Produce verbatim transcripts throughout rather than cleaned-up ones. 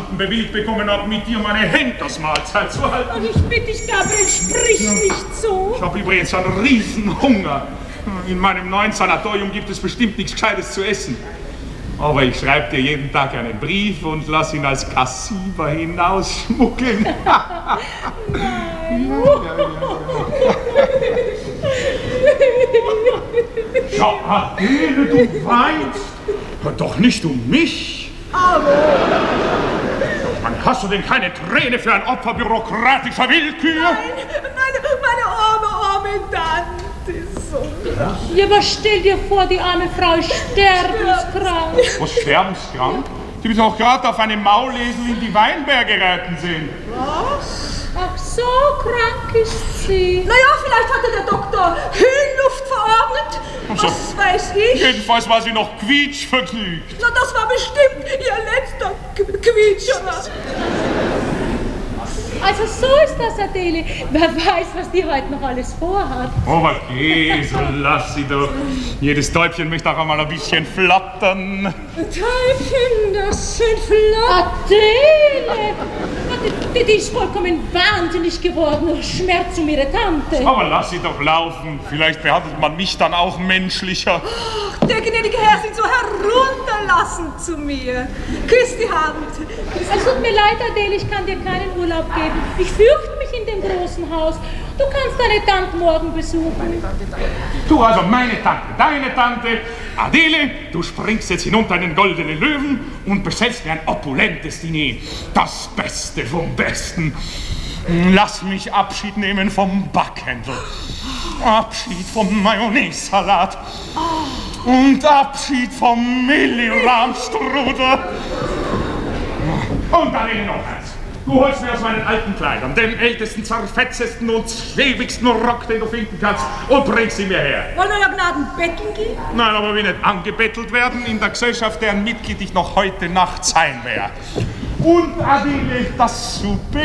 Stunden bewilligt bekommen habe, mit dir meine Henkersmahlzeit zu halten. Und ich bitte dich, Gabriel, sprich ja. nicht so. Ich habe übrigens einen Riesenhunger. In meinem neuen Sanatorium gibt es bestimmt nichts Gescheites zu essen. Aber ich schreibe dir jeden Tag einen Brief und lass ihn als Kassiber hinausschmuggeln. Nein. Ja, Adele, du weinst. Doch nicht um mich. Aber... Hast du denn keine Träne für ein Opfer bürokratischer Willkür? Nein, meine, meine arme, arme Tante ist so krank. Ja, aber stell dir vor, die arme Frau ist sterbenskrank. Was, sterbenskrank? Die ist auch gerade auf einem Maulesel in die Weinberge reiten sehen. Was? Ach so, krank ist sie. Naja, vielleicht hatte der Doktor Höhenluft verordnet. Was so. Weiß ich? Jedenfalls war sie noch quietschvergnügt. Na, das war bestimmt ihr letzter Quietscher. Also so ist das, Adele. Wer weiß, was die heute noch alles vorhat. Oh, aber geh, so lass sie doch. Jedes Täubchen möchte auch einmal ein bisschen flattern. Täubchen, das sind flattern. Adele! Die, die ist vollkommen wahnsinnig geworden. Schmerz um ihre Tante. Aber lass sie doch laufen. Vielleicht behandelt man mich dann auch menschlicher. Ach, der gnädige Herr sind so herunterlassend zu mir. Küss die Hand. Es tut mir leid, Adele, ich kann dir keinen Urlaub geben. Ich fürchte mich in dem großen Haus. Du kannst deine Tante morgen besuchen. Du also meine Tante, deine Tante. Adele, du springst jetzt hinunter in den goldenen Löwen und bestellst mir ein opulentes Diner. Das Beste vom Besten. Lass mich Abschied nehmen vom Backhändel. Abschied vom Mayonnaise-Salat. Und Abschied vom Millirahmstrudel. Und dann noch eins. Du holst mir aus meinen alten Kleidern den ältesten, zerfetzesten und schäbigsten Rock, den du finden kannst, und bringst ihn mir her. Wollen wir ja Gnaden betteln gehen? Nein, aber wir nicht angebettelt werden in der Gesellschaft, deren Mitglied ich noch heute Nacht sein werde. Und Adele, das Souper.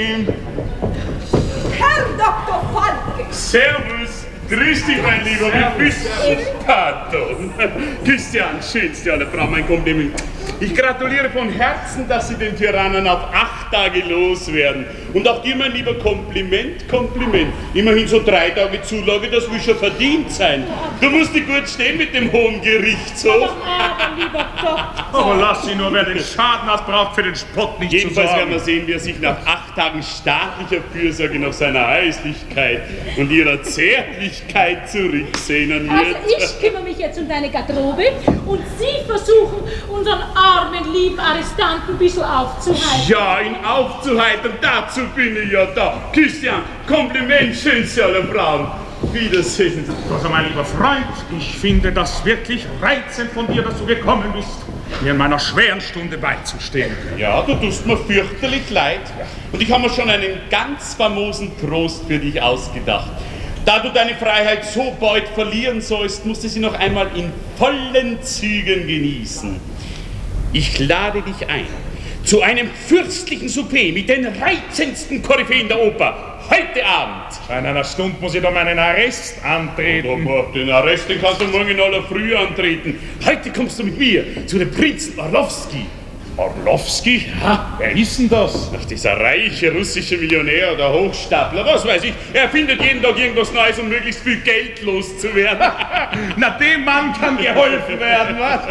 Herr Doktor Falke. Servus. Grüß dich, mein Lieber, wie bist du? Pardon. Christian, schönste aller Frau, mein Kompliment. Ich gratuliere von Herzen, dass Sie den Tyrannen auf acht Tage loswerden. Und auch dir, mein lieber, Kompliment, Kompliment. Immerhin so drei Tage Zulage, das will schon verdient sein. Du musst dich gut stehen mit dem Hohen Gerichtshof. Aber, lieber Doktor. Aber lass sie nur, wer den Schaden hat, braucht für den Spott nicht Jedenfalls zu sorgen. werden wir sehen, wie er sich nach acht Tagen staatlicher Fürsorge nach seiner Häuslichkeit und ihrer Zärtlichkeit zurücksehnen wird. Also ich kümmere mich jetzt um deine Garderobe und Sie versuchen, unseren armen, lieben Arrestanten ein bisschen aufzuheitern. Ja, ihn aufzuheitern, dazu bin ich ja da. Christian, Kompliment, schönste aller Frauen. Wiedersehen. Also, mein lieber Freund, ich finde das wirklich reizend von dir, dass du gekommen bist, mir in meiner schweren Stunde beizustehen. Ja, du tust mir fürchterlich leid. Und ich habe mir schon einen ganz famosen Trost für dich ausgedacht. Da du deine Freiheit so bald verlieren sollst, musst du sie noch einmal in vollen Zügen genießen. Ich lade dich ein zu einem fürstlichen Souper mit den reizendsten Koryphäen der Oper. Heute Abend. In einer Stunde muss ich da meinen Arrest antreten. Aber den Arrest, den kannst du morgen in aller Früh antreten. Heute kommst du mit mir zu dem Prinzen Orlowski. Orlowski? Ha, wer ist denn das? Ach, dieser reiche russische Millionär, der Hochstapler, was weiß ich. Er findet jeden Tag irgendwas Neues, um möglichst viel Geld loszuwerden. Na, dem Mann kann geholfen werden, was?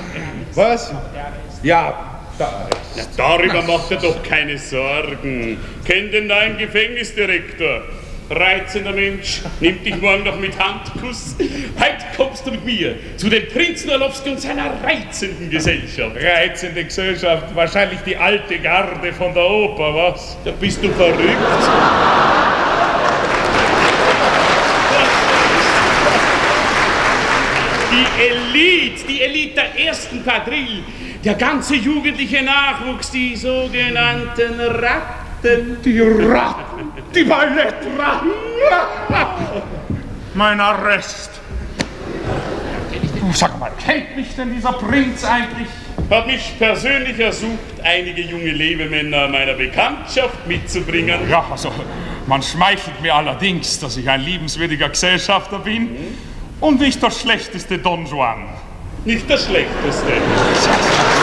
Was? Ja, da. Ja, darüber macht er doch keine Sorgen. Kennt den neuen Gefängnisdirektor. Reizender Mensch, nimmt dich morgen noch mit Handkuss. Heute kommst du mit mir zu dem Prinzen Orlowski und seiner reizenden Gesellschaft. Reizende Gesellschaft, wahrscheinlich die alte Garde von der Oper, was? Da bist du verrückt. Die Elite, die Elite der ersten Quadrille, der ganze jugendliche Nachwuchs, die sogenannten Ratten. Die Ratten, die Ballettratten. Mein Arrest. Sag mal, kennt mich denn dieser Prinz eigentlich? Hat mich persönlich ersucht, einige junge Lebemänner meiner Bekanntschaft mitzubringen. Ja, also, man schmeichelt mir allerdings, dass ich ein liebenswürdiger Gesellschafter bin und nicht der schlechteste Don Juan. Nicht der schlechteste.